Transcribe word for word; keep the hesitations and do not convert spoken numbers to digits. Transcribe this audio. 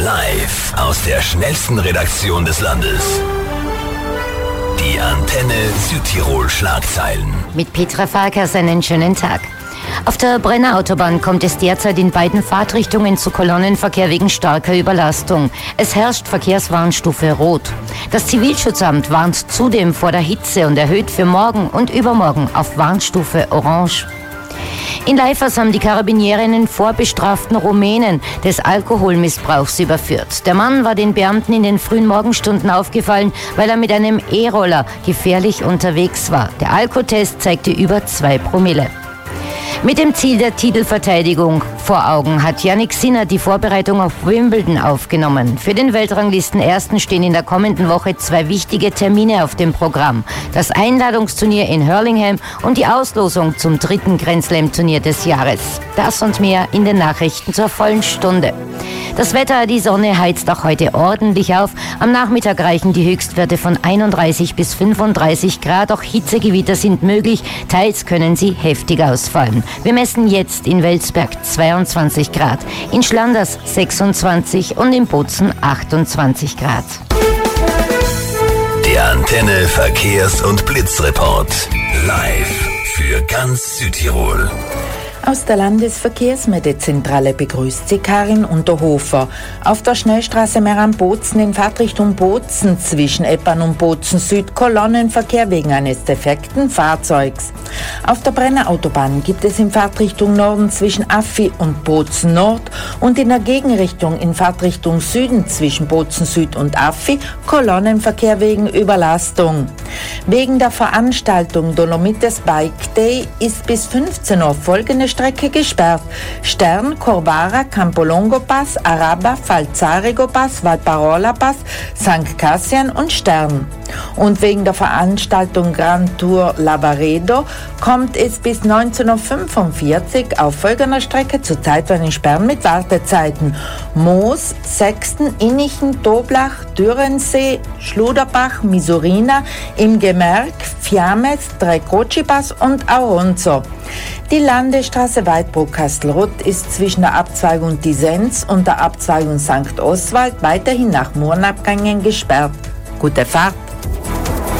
Live aus der schnellsten Redaktion des Landes. Die Antenne Südtirol Schlagzeilen. Mit Petra Farkas einen schönen Tag. Auf der Brenner Autobahn kommt es derzeit in beiden Fahrtrichtungen zu Kolonnenverkehr wegen starker Überlastung. Es herrscht Verkehrswarnstufe Rot. Das Zivilschutzamt warnt zudem vor der Hitze und erhöht für morgen und übermorgen auf Warnstufe Orange. In Leifers haben die Karabiniere einen vorbestraften Rumänen des Alkoholmissbrauchs überführt. Der Mann war den Beamten in den frühen Morgenstunden aufgefallen, weil er mit einem E-Roller gefährlich unterwegs war. Der Alkotest zeigte über zwei Promille. Mit dem Ziel der Titelverteidigung vor Augen hat Jannik Sinner die Vorbereitung auf Wimbledon aufgenommen. Für den Weltranglistenersten stehen in der kommenden Woche zwei wichtige Termine auf dem Programm. Das Einladungsturnier in Hurlingham und die Auslosung zum dritten Grand Slam-Turnier des Jahres. Das und mehr in den Nachrichten zur vollen Stunde. Das Wetter, die Sonne heizt auch heute ordentlich auf. Am Nachmittag reichen die Höchstwerte von einunddreißig bis fünfunddreißig Grad. Auch Hitzegewitter sind möglich. Teils können sie heftig ausfallen. Wir messen jetzt in Welsberg zweiundzwanzig Grad, in Schlanders sechsundzwanzig und in Bozen achtundzwanzig Grad. Der Antenne Verkehrs- und Blitzreport. Live für ganz Südtirol. Aus der Landesverkehrsmittelzentrale begrüßt sie Karin Unterhofer. Auf der Schnellstraße Meran-Bozen in Fahrtrichtung Bozen zwischen Eppern und Bozen Süd Kolonnenverkehr wegen eines defekten Fahrzeugs. Auf der Brenner Autobahn gibt es in Fahrtrichtung Norden zwischen Affi und Bozen Nord und in der Gegenrichtung in Fahrtrichtung Süden zwischen Bozen Süd und Affi Kolonnenverkehr wegen Überlastung. Wegen der Veranstaltung Dolomites Bike Day ist bis fünfzehn Uhr folgende Strecke gesperrt. Stern, Corvara, Campolongo Pass, Araba, Falzarigo Pass, Valparola Pass, Sankt Cassian und Stern. Und wegen der Veranstaltung Grand Tour Lavaredo kommt es bis neunzehn Uhr fünfundvierzig auf folgender Strecke zu zeitweiligen Sperren mit Wartezeiten. Moos, Sexten, Innichen, Doblach, Dürrensee, Schluderbach, Misurina, im Gemerk, Fiames, Trecocipas und Auronzo. Die Landesstraße Weidbruck-Kastelruth ist zwischen der Abzweigung Disenz und der Abzweigung Sankt Oswald weiterhin nach Murnabgängen gesperrt. Gute Fahrt!